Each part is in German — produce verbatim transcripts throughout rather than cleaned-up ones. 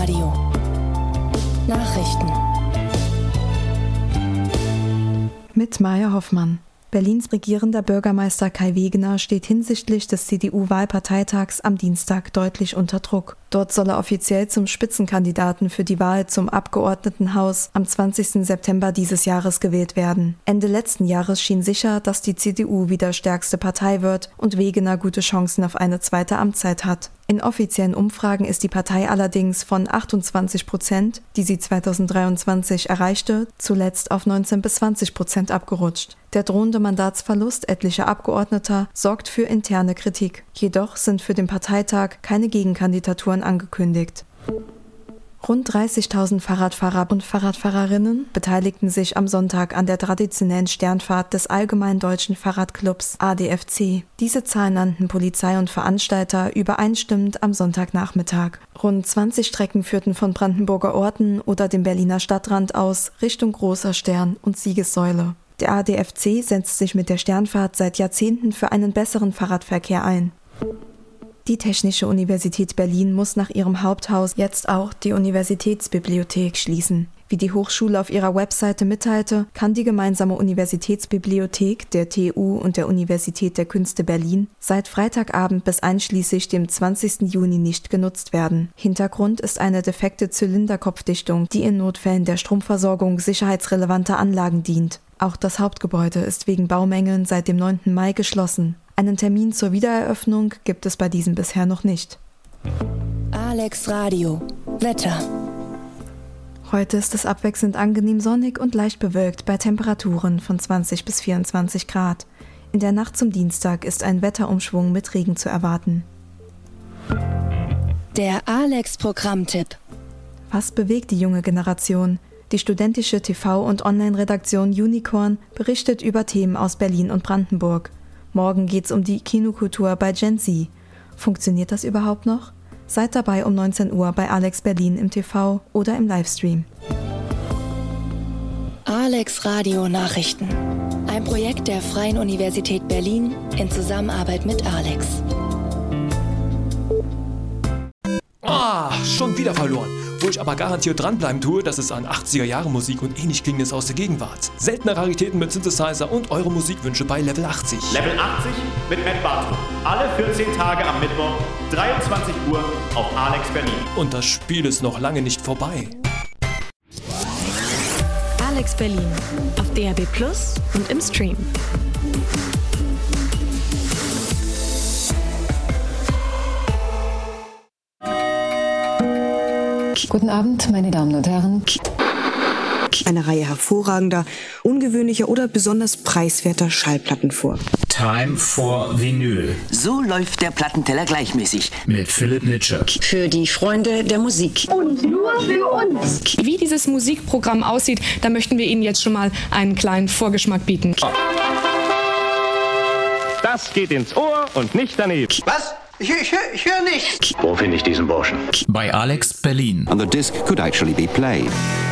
Radio. Nachrichten. Mit Maja Hoffmann. Berlins regierender Bürgermeister Kai Wegener steht hinsichtlich des C D U-Wahlparteitags am Dienstag deutlich unter Druck. Dort soll er offiziell zum Spitzenkandidaten für die Wahl zum Abgeordnetenhaus am zwanzigsten September dieses Jahres gewählt werden. Ende letzten Jahres schien sicher, dass die C D U wieder stärkste Partei wird und Wegener gute Chancen auf eine zweite Amtszeit hat. In offiziellen Umfragen ist die Partei allerdings von achtundzwanzig Prozent, die sie zweitausenddreiundzwanzig erreichte, zuletzt auf neunzehn bis zwanzig Prozent abgerutscht. Der drohende Mandatsverlust etlicher Abgeordneter sorgt für interne Kritik. Jedoch sind für den Parteitag keine Gegenkandidaturen angekündigt. Rund dreißigtausend Fahrradfahrer und Fahrradfahrerinnen beteiligten sich am Sonntag an der traditionellen Sternfahrt des Allgemeinen Deutschen Fahrradclubs A D F C. Diese Zahl nannten Polizei und Veranstalter übereinstimmend am Sonntagnachmittag. Rund zwanzig Strecken führten von Brandenburger Orten oder dem Berliner Stadtrand aus Richtung Großer Stern und Siegessäule. Der A D F C setzt sich mit der Sternfahrt seit Jahrzehnten für einen besseren Fahrradverkehr ein. Die Technische Universität Berlin muss nach ihrem Haupthaus jetzt auch die Universitätsbibliothek schließen. Wie die Hochschule auf ihrer Webseite mitteilte, kann die gemeinsame Universitätsbibliothek der T U und der Universität der Künste Berlin seit Freitagabend bis einschließlich dem zwanzigsten Juni nicht genutzt werden. Hintergrund ist eine defekte Zylinderkopfdichtung, die in Notfällen der Stromversorgung sicherheitsrelevanter Anlagen dient. Auch das Hauptgebäude ist wegen Baumängeln seit dem neunten Mai geschlossen. Einen Termin zur Wiedereröffnung gibt es bei diesem bisher noch nicht. Alex Radio. Wetter. Heute ist es abwechselnd angenehm sonnig und leicht bewölkt bei Temperaturen von zwanzig bis vierundzwanzig Grad. In der Nacht zum Dienstag ist ein Wetterumschwung mit Regen zu erwarten. Der Alex-Programmtipp. Was bewegt die junge Generation? Die studentische T V- und Online-Redaktion Unicorn berichtet über Themen aus Berlin und Brandenburg. Morgen geht's um die Kinokultur bei Gen Z. Funktioniert das überhaupt noch? Seid dabei um neunzehn Uhr bei Alex Berlin im T V oder im Livestream. Alex Radio Nachrichten. Ein Projekt der Freien Universität Berlin in Zusammenarbeit mit Alex. Ah, schon wieder verloren. Wo ich aber garantiert dranbleiben tue, das ist an achtziger-Jahre-Musik und ähnlich Klingendes aus der Gegenwart. Seltene Raritäten mit Synthesizer und eure Musikwünsche bei Level achtzig. Level achtzig mit Matt Bartow. Alle vierzehn Tage am Mittwoch, dreiundzwanzig Uhr auf Alex Berlin. Und das Spiel ist noch lange nicht vorbei. Alex Berlin auf D A B Plus und im Stream. Guten Abend, meine Damen und Herren. Eine Reihe hervorragender, ungewöhnlicher oder besonders preiswerter Schallplatten vor. Time for Vinyl. So läuft der Plattenteller gleichmäßig. Mit Philipp Nitsche. Für die Freunde der Musik. Und nur für uns. Wie dieses Musikprogramm aussieht, da möchten wir Ihnen jetzt schon mal einen kleinen Vorgeschmack bieten. Das geht ins Ohr und nicht daneben. Was? Ich, ich, ich höre nichts. Wo finde ich diesen Burschen? Bei Alex Berlin. And the disc could actually be played.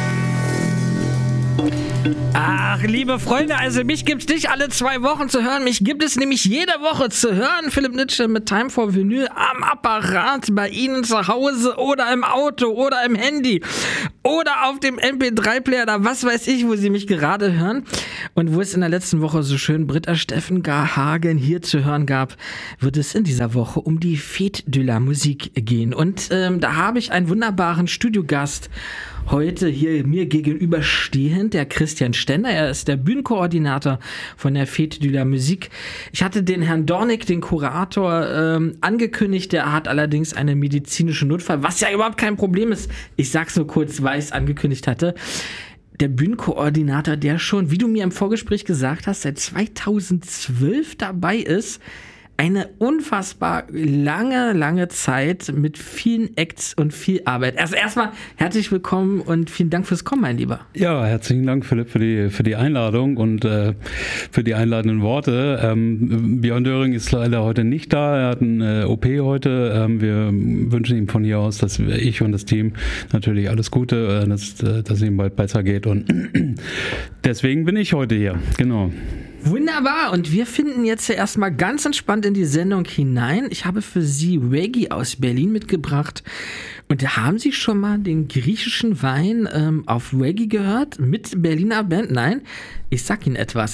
Ach, liebe Freunde, also mich gibt's nicht alle zwei Wochen zu hören. Mich gibt es nämlich jede Woche zu hören. Philipp Nitsche mit Time for Vinyl am Apparat bei Ihnen zu Hause oder im Auto oder im Handy oder auf dem M P drei Player oder was weiß ich, wo Sie mich gerade hören. Und wo es in der letzten Woche so schön Britta Steffen Hagen hier zu hören gab, wird es in dieser Woche um die Fête de la Musique gehen. Und ähm, da habe ich einen wunderbaren Studiogast heute hier mir gegenüberstehend, der Christian Stender. Er ist der Bühnenkoordinator von der Fête de la Musique. Ich hatte den Herrn Dornig, den Kurator, ähm, angekündigt. Der hat allerdings einen medizinischen Notfall, was ja überhaupt kein Problem ist. Ich sag's nur kurz, weil ich es angekündigt hatte. Der Bühnenkoordinator, der schon, wie du mir im Vorgespräch gesagt hast, seit zweitausendzwölf dabei ist. Eine unfassbar lange, lange Zeit mit vielen Acts und viel Arbeit. Also erstmal herzlich willkommen und vielen Dank fürs Kommen, mein Lieber. Ja, herzlichen Dank, Philipp, für die, für die Einladung und äh, für die einladenden Worte. Ähm, Björn Döring ist leider heute nicht da. Er hat eine O P heute. Ähm, wir wünschen ihm von hier aus, dass ich und das Team natürlich alles Gute, äh, dass, dass es ihm bald besser geht. Und deswegen bin ich heute hier. Genau. Wunderbar, und wir finden jetzt ja erstmal ganz entspannt in die Sendung hinein. Ich habe für Sie Reggae aus Berlin mitgebracht Und haben Sie schon mal den griechischen Wein ähm, auf Reggae gehört? Mit Berliner Band? Nein, ich sag Ihnen etwas.